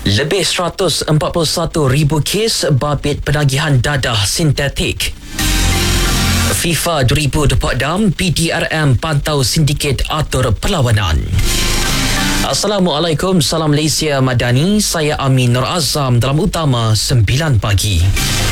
Lebih 141,000 kes babit penagihan dadah sintetik. FIFA 2026 PDRM pantau sindiket atur perlawanan. Assalamualaikum, salam Malaysia Madani. Saya Amin Nur Azam dalam Utama 9 Pagi.